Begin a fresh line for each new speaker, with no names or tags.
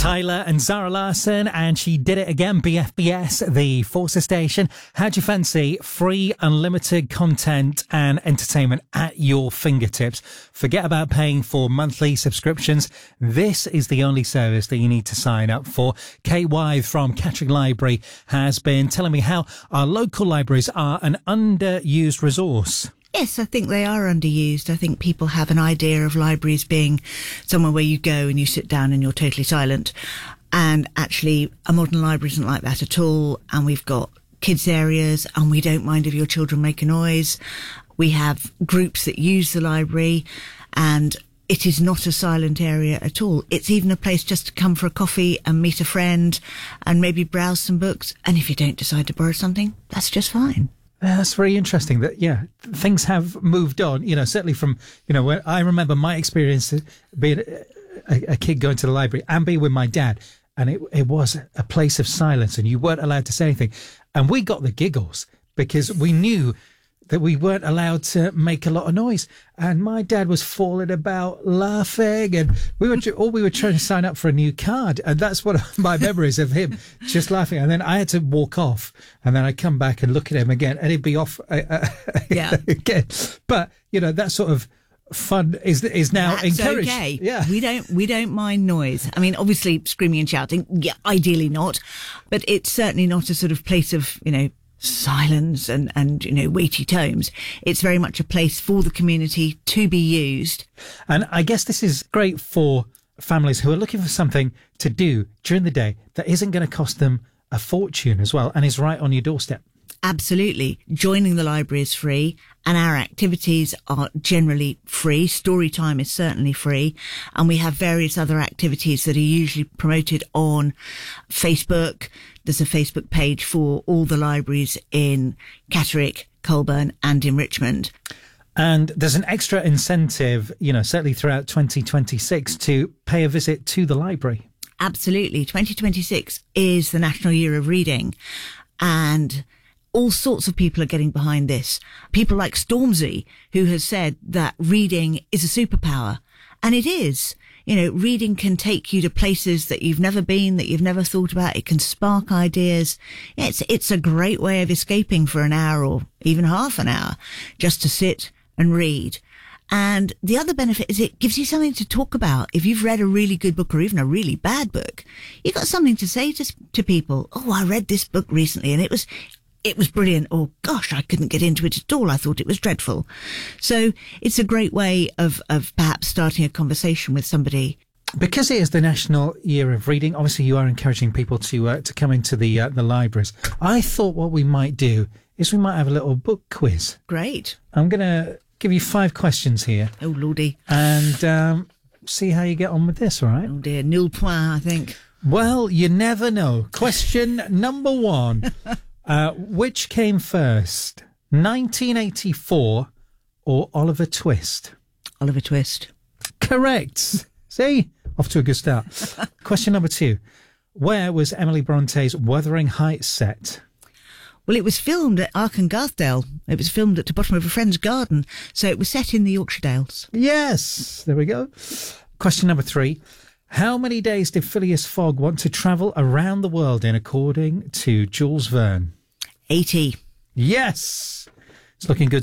Tyler and Zara Larsson, and she did it again. BFBS, the Forza station. How do you fancy free, unlimited content and entertainment at your fingertips? Forget about paying for monthly subscriptions. This is the only service that you need to sign up for. Kate Wythe from Catterick Library has been telling me how our local libraries are an underused resource.
Yes, I think they are underused. I think people have an idea of libraries being somewhere where you go and you sit down and you're totally silent. And actually, a modern library isn't like that at all. And we've got kids areas, and we don't mind if your children make a noise. We have groups that use the library, and it is not a silent area at all. It's even a place just to come for a coffee and meet a friend and maybe browse some books. And if you don't decide to borrow something, that's just fine.
That's very interesting that, things have moved on, certainly from, when I remember my experience being a kid going to the library and being with my dad, and it was a place of silence and you weren't allowed to say anything. And we got the giggles because we knew that we weren't allowed to make a lot of noise. And my dad was falling about laughing, and we were trying to sign up for a new card. And that's one of my memories of him just laughing. And then I had to walk off, and then I'd come back and look at him again, and he'd be off again. But, that sort of fun is now
that's
encouraged.
Okay.
Yeah.
We don't mind noise. I mean, obviously screaming and shouting, ideally not. But it's certainly not a sort of place of, silence and weighty tomes. It's very much a place for the community to be used.
And I guess this is great for families who are looking for something to do during the day that isn't going to cost them a fortune as well, and is right on your doorstep.
Absolutely. Joining the library is free, and our activities are generally free. Story time is certainly free. And we have various other activities that are usually promoted on Facebook. There's a Facebook page for all the libraries in Catterick, Colburn and in Richmond.
And there's an extra incentive, certainly throughout 2026 to pay a visit to the library.
Absolutely. 2026 is the National Year of Reading, and all sorts of people are getting behind this. People like Stormzy, who has said that reading is a superpower. And it is. Reading can take you to places that you've never been, that you've never thought about. It can spark ideas. It's a great way of escaping for an hour or even half an hour, just to sit and read. And the other benefit is it gives you something to talk about. If you've read a really good book or even a really bad book, you've got something to say to people. Oh, I read this book recently and it was brilliant. Or, gosh, I couldn't get into it at all. I thought it was dreadful. So it's a great way of perhaps starting a conversation with somebody.
Because it is the National Year of Reading, obviously you are encouraging people to come into the libraries. I thought what we might do is we might have a little book quiz.
Great.
I'm going to give you 5 questions here.
Oh, Lordy.
And see how you get on with this, all right?
Oh, dear. Nil point, I think.
Well, you never know. Question number 1. Which came first, 1984 or Oliver Twist?
Oliver Twist.
Correct. See? Off to a good start. Question number 2. Where was Emily Bronte's Wuthering Heights set?
Well, it was filmed at Arkengarthdale. It was filmed at the bottom of a friend's garden. So it was set in the Yorkshire Dales.
Yes. There we go. Question number 3. How many days did Phileas Fogg want to travel around the world in, according to Jules Verne?
80.
Yes. It's looking good